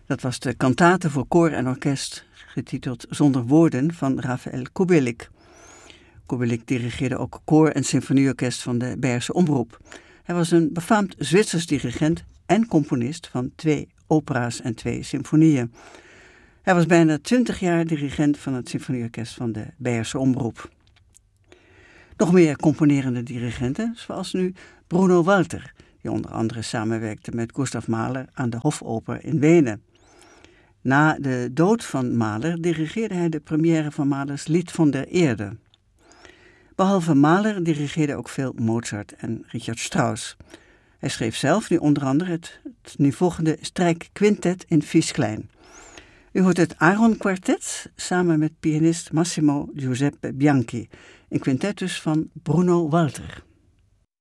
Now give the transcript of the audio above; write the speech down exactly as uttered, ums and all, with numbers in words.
Dat was de kantate voor koor en orkest, getiteld Zonder Woorden van Rafael Kubelik. Kubelik dirigeerde ook koor- en symfonieorkest van de Beierse Omroep. Hij was een befaamd Zwitsers dirigent en componist van twee opera's en twee symfonieën. Hij was bijna twintig jaar dirigent van het symfonieorkest van de Beierse Omroep. Nog meer componerende dirigenten, zoals nu Bruno Walter, die onder andere samenwerkte met Gustav Mahler aan de Hofoper in Wenen. Na de dood van Mahler dirigeerde hij de première van Mahlers Lied van der Erde. Behalve Mahler dirigeerde ook veel Mozart en Richard Strauss. Hij schreef zelf nu onder andere het, het nu volgende strijkquintet in Vies klein. U hoort het Aaron Quartet samen met pianist Massimo Giuseppe Bianchi, een quintet dus van Bruno Walter.